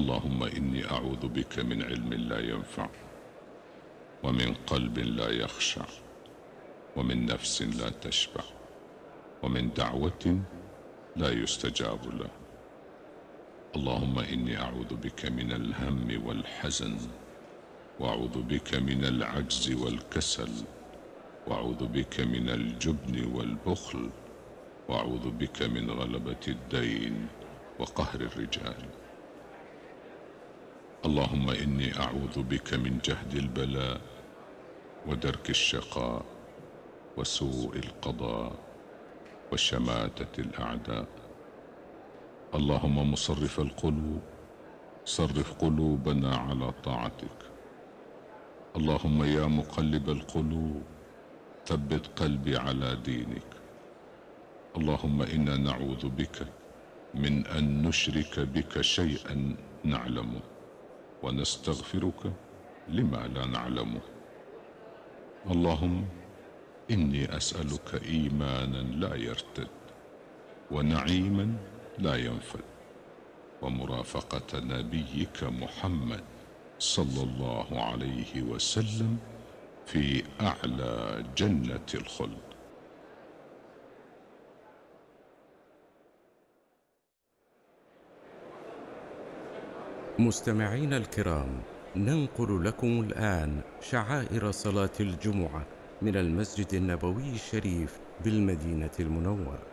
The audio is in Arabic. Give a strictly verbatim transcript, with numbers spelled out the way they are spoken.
اللهم إني أعوذ بك من علم لا ينفع، ومن قلب لا يخشع، ومن نفس لا تشبع، ومن دعوة لا يستجاب له. اللهم إني أعوذ بك من الهم والحزن، وأعوذ بك من العجز والكسل، وأعوذ بك من الجبن والبخل، وأعوذ بك من غلبة الدين وقهر الرجال. اللهم إني أعوذ بك من جهد البلاء ودرك الشقاء وسوء القضاء وشماتة الأعداء. اللهم مصرف القلوب صرف قلوبنا على طاعتك. اللهم يا مقلب القلوب ثبت قلبي على دينك. اللهم إنا نعوذ بك من أن نشرك بك شيئا نعلمه، ونستغفرك لما لا نعلمه. اللهم إني أسألك إيمانا لا يرتد، ونعيما لا ينفد، ومرافقة نبيك محمد صلى الله عليه وسلم في أعلى جنة الخلد. مستمعين الكرام، ننقل لكم الآن شعائر صلاة الجمعة من المسجد النبوي الشريف بالمدينة المنورة.